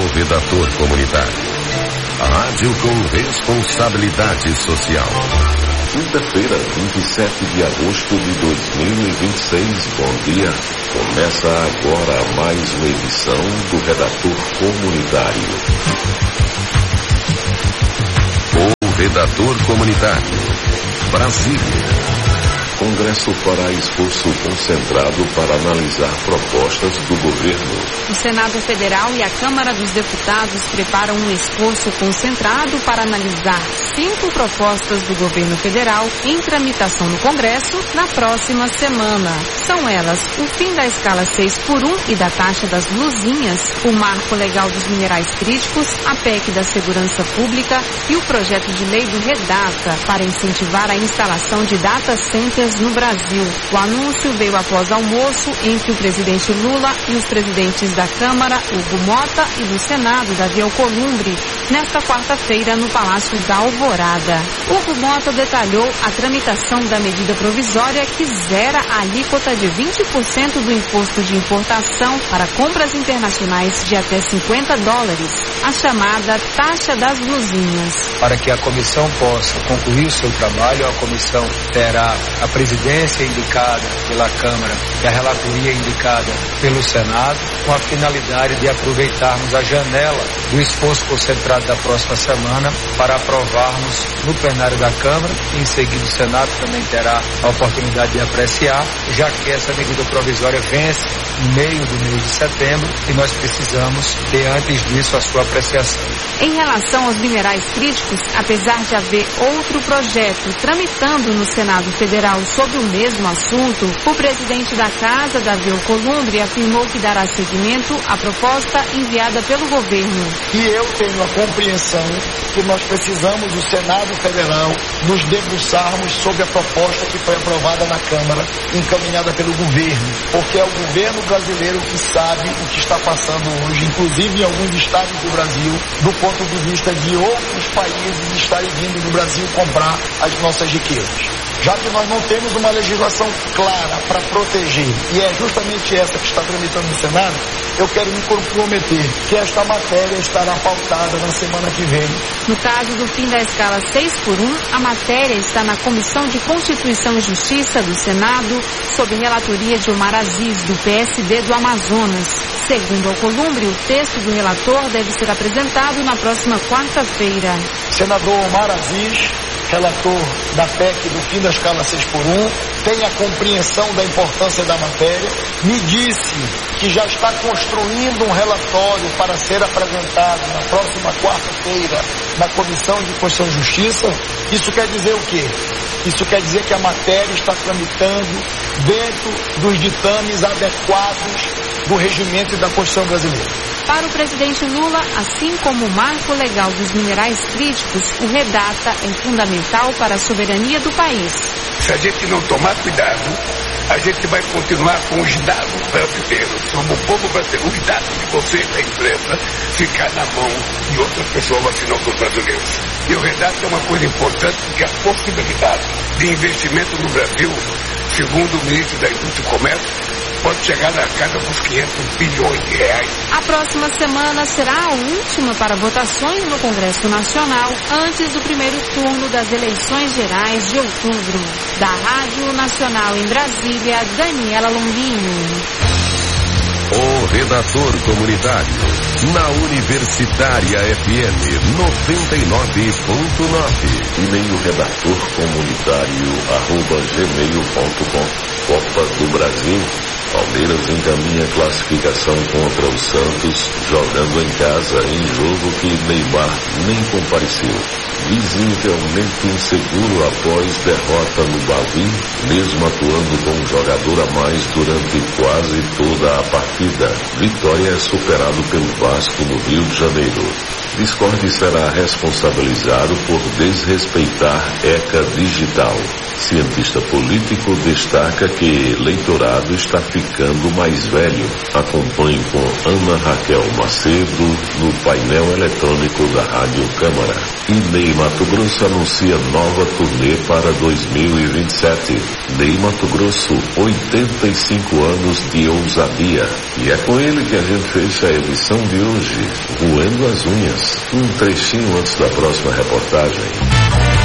redator comunitário. Rádio com responsabilidade social. Quinta-feira, 27 de agosto de 2026. Bom dia. Começa agora mais uma edição do Redator Comunitário. O Redator Comunitário. Brasília. Congresso fará esforço concentrado para analisar propostas do governo. O Senado Federal e a Câmara dos Deputados preparam um esforço concentrado para analisar 5 propostas do governo federal em tramitação no Congresso na próxima semana. São elas o fim da escala 6x1 e da taxa das luzinhas, o marco legal dos minerais críticos, a PEC da segurança pública e o projeto de lei do REDATA para incentivar a instalação de data centers no Brasil. O anúncio veio após almoço entre o presidente Lula e os presidentes da Câmara, Hugo Mota, e do Senado, Davi Alcolumbre, nesta quarta-feira no Palácio da Alvorada. Hugo Mota detalhou a tramitação da medida provisória que zera a alíquota de 20% do imposto de importação para compras internacionais de até $50, a chamada taxa das luzinhas. Para que a comissão possa concluir o seu trabalho, a comissão terá a presidência indicada pela Câmara e a relatoria indicada pelo Senado, com a finalidade de aproveitarmos a janela do esforço concentrado da próxima semana para aprovarmos no plenário da Câmara e em seguida o Senado também terá a oportunidade de apreciar, já que essa medida provisória vence no meio do mês de setembro e nós precisamos ter antes disso a sua apreciação. Em relação aos minerais críticos, apesar de haver outro projeto tramitando no Senado Federal sobre o mesmo assunto, o presidente da Casa, Davi Alcolumbre, afirmou que dará seguimento à proposta enviada pelo governo. E eu tenho a compreensão que nós precisamos do Senado Federal nos debruçarmos sobre a proposta que foi aprovada na Câmara, encaminhada pelo governo, porque é o governo brasileiro que sabe o que está passando hoje, inclusive em alguns estados do Brasil, do ponto de vista de outros países estarem vindo no Brasil comprar as nossas riquezas. Já que nós não temos uma legislação clara para proteger, e é justamente essa que está tramitando no Senado, eu quero me comprometer que esta matéria estará pautada na semana que vem. No caso do fim da escala 6x1, a matéria está na Comissão de Constituição e Justiça do Senado, sob relatoria de Omar Aziz, do PSD do Amazonas. Segundo Alcolumbre, o texto do relator deve ser apresentado na próxima quarta-feira. Senador Omar Aziz, relator da PEC do fim da escala 6x1, tem a compreensão da importância da matéria, me disse que já está construindo um relatório para ser apresentado na próxima quarta-feira na Comissão de Constituição e Justiça. Isso quer dizer o quê? Isso quer dizer que a matéria está tramitando dentro dos ditames adequados do regimento e da Constituição brasileira. Para o presidente Lula, assim como o marco legal dos minerais críticos, o REDATA é fundamental para a soberania do país. Se a gente não tomar cuidado, a gente vai continuar com os dados brasileiros, como o povo brasileiro, os dados de você, da empresa, ficar na mão de outras pessoas, mas não dos brasileiros. E o REDATA é uma coisa importante, porque a possibilidade de investimento no Brasil, segundo o ministro da Indústria e Comércio, pode chegar na casa dos 500 bilhões de reais. A próxima semana será a última para votações no Congresso Nacional, antes do primeiro turno das eleições gerais de outubro. Da Rádio Nacional em Brasília, Daniela Longuinho. O Redator Comunitário, na Universitária FM 99.9. E-mail redatorcomunitário@gmail.com. Copa do Brasil. Palmeiras encaminha classificação contra o Santos, jogando em casa em jogo que Neymar nem compareceu. Visivelmente inseguro após derrota no Bavi, mesmo atuando com um jogador a mais durante quase toda a partida. Vitória é superado pelo Vasco no Rio de Janeiro. Discord será responsabilizado por desrespeitar ECA digital. Cientista político destaca que eleitorado está ficando mais velho. Acompanhe com Ana Raquel Macedo no painel eletrônico da Rádio Câmara. E Ney Matogrosso anuncia nova turnê para 2027. Ney Matogrosso, 85 anos de ousadia. E é com ele que a gente fecha a edição de hoje, Roendo as Unhas. Um trechinho antes da próxima reportagem.